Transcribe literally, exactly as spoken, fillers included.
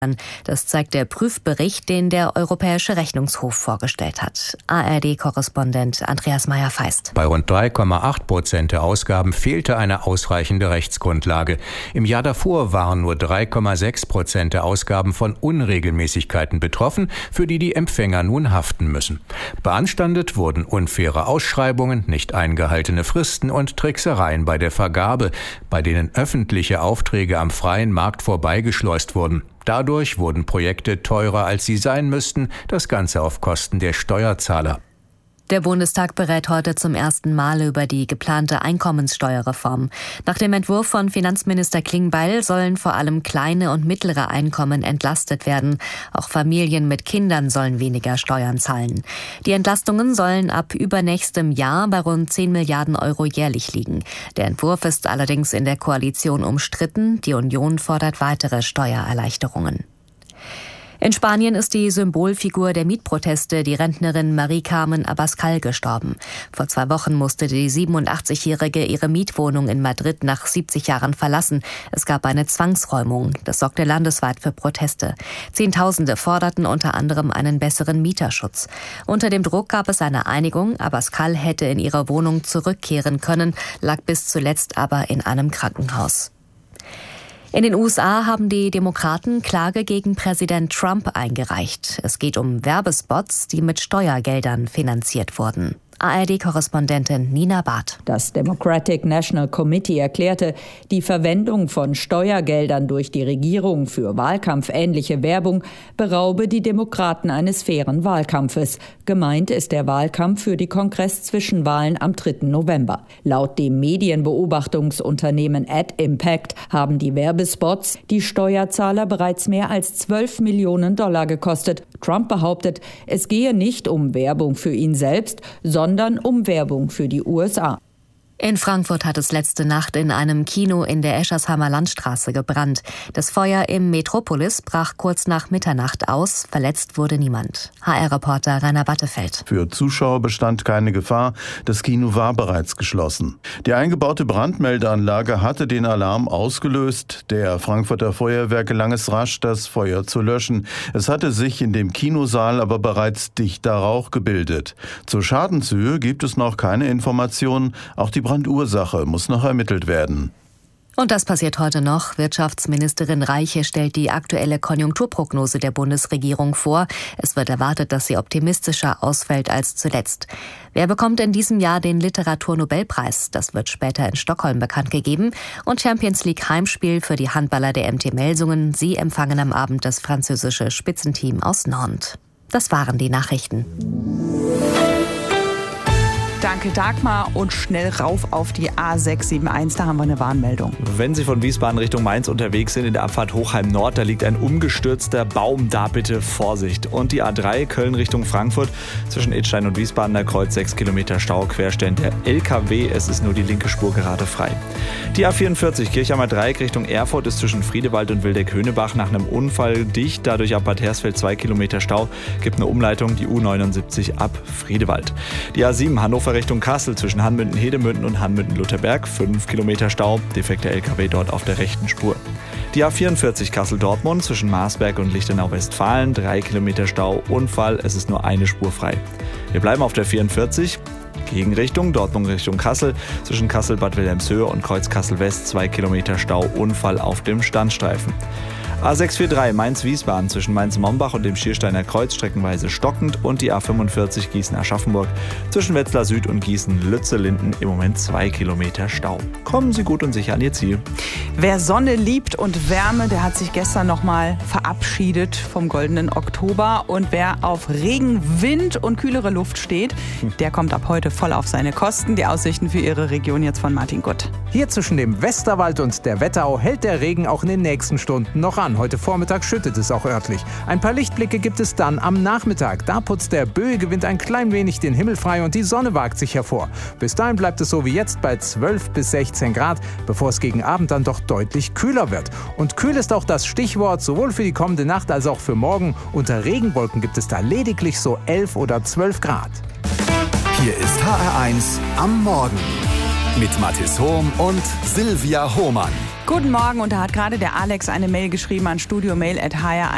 Das zeigt der Prüfbericht, den der Europäische Rechnungshof vorgestellt hat. A R D-Korrespondent Andreas Meyer-Feist. Bei rund drei Komma acht Prozent der Ausgaben fehlte eine ausreichende Rechtsgrundlage. Im Jahr davor waren nur drei Komma sechs Prozent der Ausgaben von Unregelmäßigkeiten betroffen, für die die Empfänger nun haften müssen. Beanstandet wurden unfaire Ausschreibungen, nicht eingehaltene Fristen und Tricksereien bei der Vergabe, bei denen öffentliche Aufträge am freien Markt vorbeigeschleust wurden. Dadurch wurden Projekte teurer, als sie sein müssten, das Ganze auf Kosten der Steuerzahler. Der Bundestag berät heute zum ersten Mal über die geplante Einkommenssteuerreform. Nach dem Entwurf von Finanzminister Klingbeil sollen vor allem kleine und mittlere Einkommen entlastet werden. Auch Familien mit Kindern sollen weniger Steuern zahlen. Die Entlastungen sollen ab übernächstem Jahr bei rund zehn Milliarden Euro jährlich liegen. Der Entwurf ist allerdings in der Koalition umstritten. Die Union fordert weitere Steuererleichterungen. In Spanien ist die Symbolfigur der Mietproteste, die Rentnerin Marie-Carmen Abascal, gestorben. Vor zwei Wochen musste die siebenundachtzigjährige ihre Mietwohnung in Madrid nach siebzig Jahren verlassen. Es gab eine Zwangsräumung. Das sorgte landesweit für Proteste. Zehntausende forderten unter anderem einen besseren Mieterschutz. Unter dem Druck gab es eine Einigung. Abascal hätte in ihre Wohnung zurückkehren können, lag bis zuletzt aber in einem Krankenhaus. In den U S A haben die Demokraten Klage gegen Präsident Trump eingereicht. Es geht um Werbespots, die mit Steuergeldern finanziert wurden. A R D-Korrespondentin Nina Barth. Das Democratic National Committee erklärte, die Verwendung von Steuergeldern durch die Regierung für wahlkampfähnliche Werbung beraube die Demokraten eines fairen Wahlkampfes. Gemeint ist der Wahlkampf für die Kongress-Zwischenwahlen am dritten November. Laut dem Medienbeobachtungsunternehmen AdImpact haben die Werbespots die Steuerzahler bereits mehr als zwölf Millionen Dollar gekostet. Trump behauptet, es gehe nicht um Werbung für ihn selbst, sondern sondern um Werbung für die U S A. In Frankfurt hat es letzte Nacht in einem Kino in der Eschersheimer Landstraße gebrannt. Das Feuer im Metropolis brach kurz nach Mitternacht aus. Verletzt wurde niemand. H R-Reporter Rainer Battefeld. Für Zuschauer bestand keine Gefahr. Das Kino war bereits geschlossen. Die eingebaute Brandmeldeanlage hatte den Alarm ausgelöst. Der Frankfurter Feuerwehr gelang es rasch, das Feuer zu löschen. Es hatte sich in dem Kinosaal aber bereits dichter Rauch gebildet. Zur Schadenshöhe gibt es noch keine Informationen. Auch die Brandursache muss noch ermittelt werden. Und das passiert heute noch. Wirtschaftsministerin Reiche stellt die aktuelle Konjunkturprognose der Bundesregierung vor. Es wird erwartet, dass sie optimistischer ausfällt als zuletzt. Wer bekommt in diesem Jahr den Literaturnobelpreis? Das wird später in Stockholm bekannt gegeben. Und Champions League Heimspiel für die Handballer der M T Melsungen. Sie empfangen am Abend das französische Spitzenteam aus Nantes. Das waren die Nachrichten. Danke Dagmar und schnell rauf auf die A sechs sieben eins, da haben wir eine Warnmeldung. Wenn Sie von Wiesbaden Richtung Mainz unterwegs sind, in der Abfahrt Hochheim Nord, da liegt ein umgestürzter Baum, da bitte Vorsicht. Und die A drei Köln Richtung Frankfurt, zwischen Idstein und Wiesbadener Kreuz sechs Kilometer Stau, querstellend der L K W, es ist nur die linke Spur gerade frei. Die A vierundvierzig Kirchheimer Dreieck Richtung Erfurt ist zwischen Friedewald und Wildeck-Höhnebach nach einem Unfall dicht, dadurch ab Bad Hersfeld zwei Kilometer Stau, gibt eine Umleitung, die U neunundsiebzig ab Friedewald. Die A sieben Hannover Richtung Kassel zwischen Hanmünden-Hedemünden und Hanmünden-Lutherberg, fünf Kilometer Stau, defekter L K W dort auf der rechten Spur. Die A vierundvierzig Kassel-Dortmund zwischen Marsberg und Lichtenau-Westfalen, drei Kilometer Stau, Unfall, es ist nur eine Spur frei. Wir bleiben auf der vierundvierzig. Gegenrichtung, Dortmund Richtung Kassel, zwischen Kassel-Bad Wilhelmshöhe und Kreuz Kassel-West, zwei Kilometer Stau, Unfall auf dem Standstreifen. A sechshundertvierunddreißig Mainz-Wiesbaden zwischen Mainz-Mombach und dem Schiersteiner Kreuz streckenweise stockend und die A fünfundvierzig Gießen-Aschaffenburg zwischen Wetzlar Süd und Gießen-Lütze-Linden im Moment zwei Kilometer Stau. Kommen Sie gut und sicher an Ihr Ziel. Wer Sonne liebt und Wärme, der hat sich gestern nochmal verabschiedet vom goldenen Oktober. Und wer auf Regen, Wind und kühlere Luft steht, der kommt ab heute voll auf seine Kosten. Die Aussichten für Ihre Region jetzt von Martin Gutt. Hier zwischen dem Westerwald und der Wetterau hält der Regen auch in den nächsten Stunden noch an. Heute Vormittag schüttet es auch örtlich. Ein paar Lichtblicke gibt es dann am Nachmittag. Da putzt der böige Wind ein klein wenig den Himmel frei und die Sonne wagt sich hervor. Bis dahin bleibt es so wie jetzt bei zwölf bis sechzehn Grad, bevor es gegen Abend dann doch deutlich kühler wird. Und kühl ist auch das Stichwort, sowohl für die kommende Nacht als auch für morgen. Unter Regenwolken gibt es da lediglich so elf oder zwölf Grad. Hier ist H R eins am Morgen mit Mathis Hohm und Silvia Hohmann. Guten Morgen, und da hat gerade der Alex eine Mail geschrieben an studiomail at h r eins.